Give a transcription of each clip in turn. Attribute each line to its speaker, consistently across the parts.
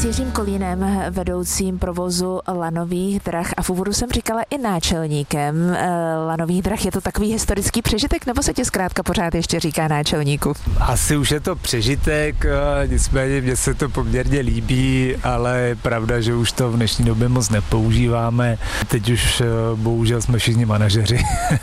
Speaker 1: Jiřím Kolínem, vedoucím provozu lanových drah a v úvodu jsem říkala i náčelníkem lanových drah. Je to takový historický přežitek, nebo se tě zkrátka pořád ještě říká náčelníku?
Speaker 2: Asi už je to přežitek, nicméně mně se to poměrně líbí, ale je pravda, že už to v dnešní době moc nepoužíváme. Teď už bohužel jsme všichni manažeři.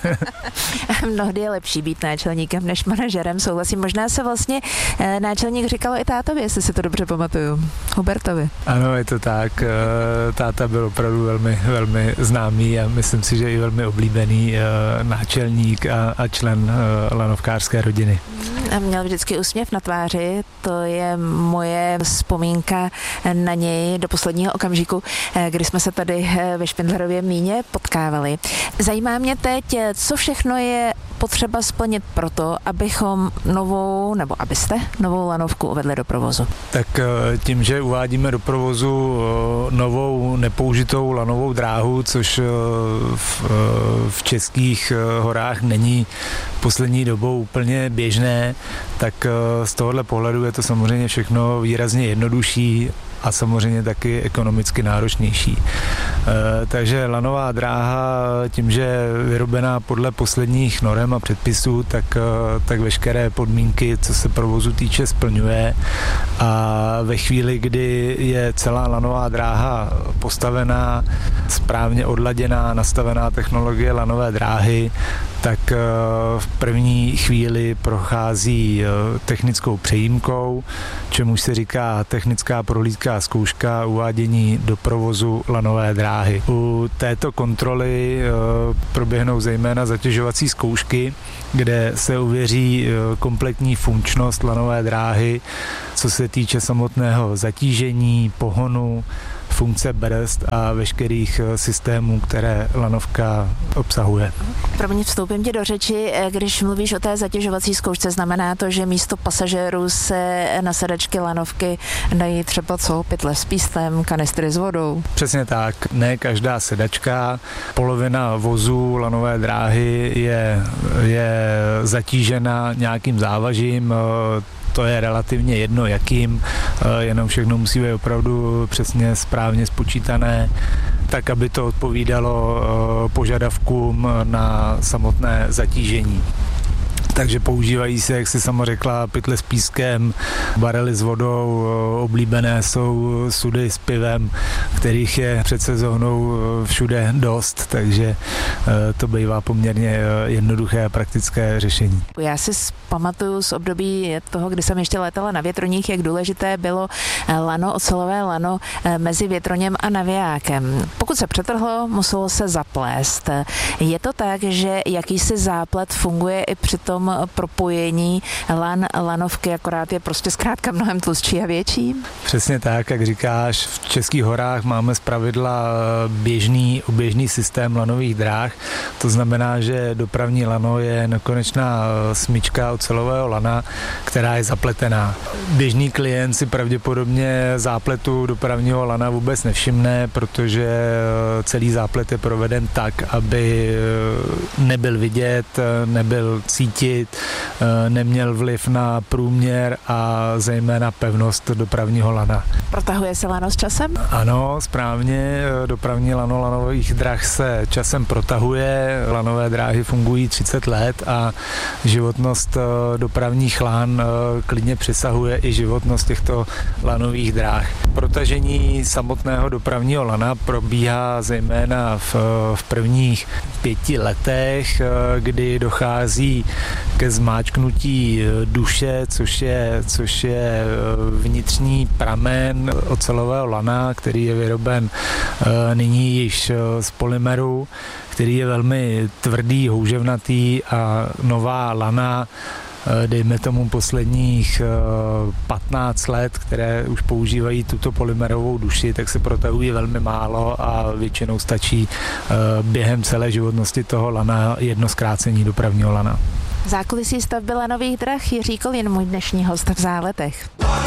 Speaker 1: Mnohdy je lepší být náčelníkem než manažerem, souhlasím. Možná se vlastně náčelník říkalo i tátovi, jestli si to dobře pamatuju. Hubertovi.
Speaker 2: Ano, je to tak. Táta byl opravdu velmi, velmi známý a myslím si, že i velmi oblíbený náčelník a člen lanovkářské rodiny.
Speaker 1: A měl vždycky úsměv na tváři, to je moje vzpomínka na něj do posledního okamžiku, kdy jsme se tady ve Špindlerově mlýně potkávali. Zajímá mě teď, co všechno je potřeba splnit proto, abychom abyste novou lanovku uvedli do provozu.
Speaker 2: Tak tím, že uvádíme do provozu novou nepoužitou lanovou dráhu, což v českých horách není poslední dobou úplně běžné, tak z tohohle pohledu je to samozřejmě všechno výrazně jednodušší a samozřejmě taky ekonomicky náročnější. Takže lanová dráha, tím, že je vyrobená podle posledních norem a předpisů, tak veškeré podmínky, co se provozu týče, splňuje a ve chvíli, kdy je celá lanová dráha postavená, správně odladěná, nastavená technologie lanové dráhy, tak v první chvíli prochází technickou přejímkou, čemuž se říká technická prohlídka a zkouška uvádění do provozu lanové dráhy. U této kontroly proběhnou zejména zatěžovací zkoušky, kde se ověří kompletní funkčnost lanové dráhy, co se týče samotného zatížení, pohonu, funkce brzd a veškerých systémů, které lanovka obsahuje.
Speaker 1: Pro mě vstoupím tě do řeči, když mluvíš o té zatěžovací zkoušce, znamená to, že místo pasažérů se na sedačky lanovky dají třeba pytle s pístem, kanistry s vodou? Přesně
Speaker 2: tak. Ne každá sedačka, polovina vozu lanové dráhy je zatížena nějakým závažím, to je relativně jedno jakým, jenom všechno musí být opravdu přesně správně spočítané, tak aby to odpovídalo požadavkům na samotné zatížení. Takže používají se, jak jsi sama řekla, pytle s pískem, barely s vodou, oblíbené jsou sudy s pivem, kterých je před sezónou všude dost, takže to bývá poměrně jednoduché a praktické řešení.
Speaker 1: Já si pamatuju z období toho, kdy jsem ještě létala na větroních, jak důležité bylo lano, ocelové lano mezi větroněm a navijákem. Pokud se přetrhlo, muselo se zaplést. Je to tak, že jakýsi záplet funguje i při tom propojení lanovky, akorát je prostě zkrátka mnohem tlustší a větší?
Speaker 2: Přesně tak, jak říkáš, v českých horách máme zpravidla oběžný systém lanových dráh, to znamená, že dopravní lano je nekonečná smyčka ocelového lana, která je zapletená. Běžný klient si pravděpodobně zápletu dopravního lana vůbec nevšimne, protože celý záplet je proveden tak, aby nebyl vidět, nebyl cítit, neměl vliv na průměr a zejména pevnost dopravního lana.
Speaker 1: Protahuje se lano s časem?
Speaker 2: Ano, správně. Dopravní lano lanových drah se časem protahuje. Lanové dráhy fungují 30 let a životnost dopravních lan klidně přesahuje i životnost těchto lanových dráh. Protažení samotného dopravního lana probíhá zejména v prvních 5 letech, kdy dochází ke zmáčknutí duše, což je vnitřní pramen ocelového lana, který je vyroben nyní již z polymeru, který je velmi tvrdý, houževnatý a nová lana, dejme tomu posledních 15 let, které už používají tuto polymerovou duši, tak se protahují velmi málo a většinou stačí během celé životnosti toho lana jedno zkrácení dopravního lana.
Speaker 1: Zákulisí stavby lanových drah Jiří Kolín, můj dnešní host v Záletech.